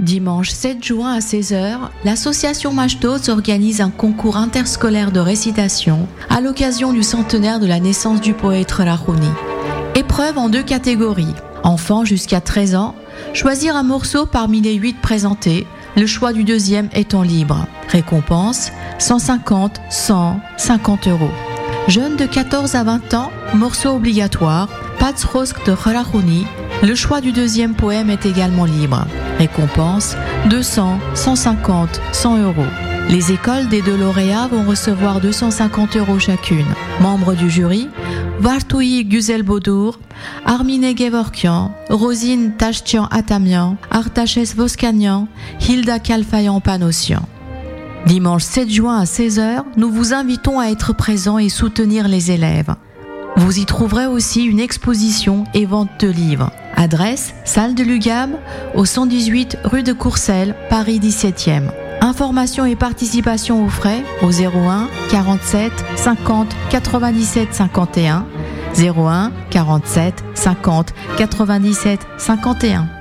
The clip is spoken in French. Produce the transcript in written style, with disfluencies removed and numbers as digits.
dimanche 7 juin à 16h, l'association Mashtos organise un concours interscolaire de récitation à l'occasion du centenaire de la naissance du poète Relahuni. Épreuve en 2 catégories. Enfants jusqu'à 13 ans, choisir un morceau parmi les 8 présentés, le choix du deuxième étant libre. Récompense 150, 100, 50 €. Jeunes de 14 à 20 ans, morceau obligatoire, Patsrosk de Relahuni. Le choix du deuxième poème est également libre. Récompense 200, 150, 100 €. Les écoles des 2 lauréats vont recevoir 250 € chacune. Membres du jury, Vartoui Güzel Bodur, Armine Gevorkian, Rosine Tachtian Atamian, Artaches Voskanian, Hilda Kalfayan Panossian. Dimanche 7 juin à 16h, nous vous invitons à être présents et soutenir les élèves. Vous y trouverez aussi une exposition et vente de livres. Adresse, salle de l'UGAM, au 118 rue de Courcelles, Paris 17e. Informations et participation aux frais au 01 47 50 97 51, 01 47 50 97 51.